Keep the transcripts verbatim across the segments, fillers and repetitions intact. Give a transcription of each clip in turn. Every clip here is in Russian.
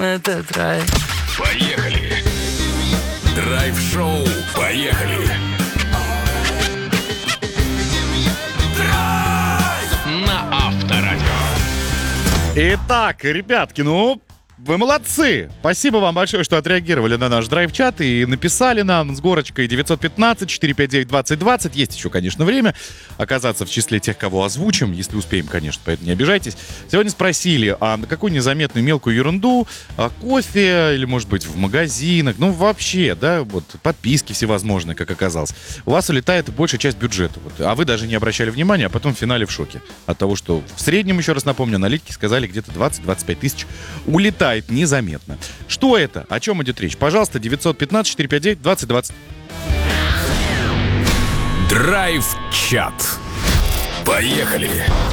Это драйв. Поехали! Драйв-шоу. Поехали! Драйв! На Авторадио. Итак, ребятки, ну, вы молодцы. Спасибо вам большое, что отреагировали на наш драйв-чат и написали нам с горочкой девятьсот пятнадцать четыреста пятьдесят девять двадцать двадцать. Есть еще, конечно, время оказаться в числе тех, кого озвучим, если успеем, конечно, поэтому не обижайтесь. Сегодня спросили, а на какую незаметную мелкую ерунду, а кофе или, может быть, в магазинах, ну, вообще, да, вот, подписки всевозможные, как оказалось, у вас улетает большая часть бюджета, вот, а вы даже не обращали внимания, а потом в финале в шоке от того, что в среднем, еще раз напомню, аналитики сказали, где-то двадцать-двадцать пять тысяч улетает незаметно. Что это? О чем идет речь? Пожалуйста, девятьсот пятнадцать четыреста пятьдесят девять двадцать двадцать. Драйв-чат. Поехали!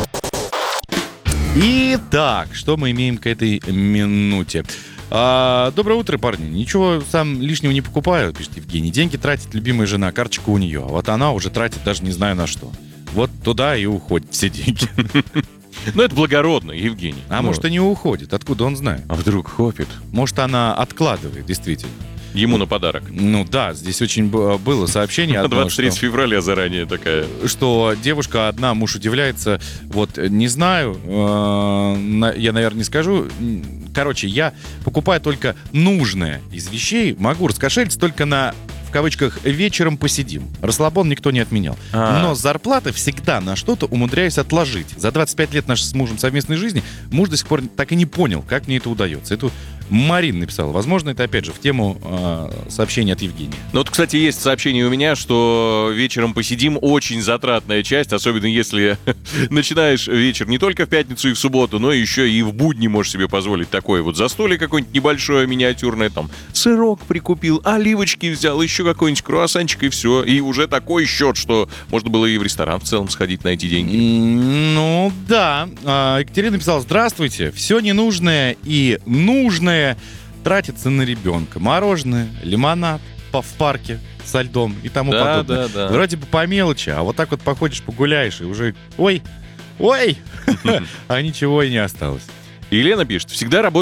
Итак, что мы имеем к этой минуте? А, доброе утро, парни. Ничего сам лишнего не покупаю, пишет Евгений. Деньги тратит любимая жена, карточка у нее. А вот она уже тратит даже не знаю на что. Вот туда и уходят все деньги. Ну, это благородно, Евгений. А ну, может, и не уходит. Откуда он знает? А вдруг хопит? Может, она откладывает, действительно. Ему на подарок. Ну да, здесь очень б- было сообщение одно, двадцать третьего что, февраля заранее такая. что девушка одна, муж удивляется, вот, не знаю, э, на- я, наверное, не скажу. Короче, я покупаю только нужное из вещей, могу раскошелиться только на, в кавычках, вечером посидим. Расслабон никто не отменял. А. Но с зарплаты всегда на что-то умудряюсь отложить. За двадцать пять лет нашей с мужем совместной жизни муж до сих пор так и не понял, как мне это удается. Это Марин написала. Возможно, это, опять же, в тему э, сообщения от Евгения. Ну вот, кстати, есть сообщение у меня, что вечером посидим, очень затратная часть, особенно если начинаешь вечер не только в пятницу и в субботу, но еще и в будни можешь себе позволить такое вот застолье какое-нибудь небольшое, миниатюрное, там, сырок прикупил, оливочки взял, еще какой-нибудь круассанчик и все. И уже такой счет, что можно было и в ресторан в целом сходить на эти деньги. Ну, да. А, Екатерина написала: здравствуйте. Все ненужное и нужное тратится на ребенка. Мороженое, лимонад в парке со льдом и тому Да, подобное. да, да. Вроде бы по мелочи, а вот так вот походишь, погуляешь, и уже ой, ой, а ничего и не осталось. Елена пишет, всегда работаю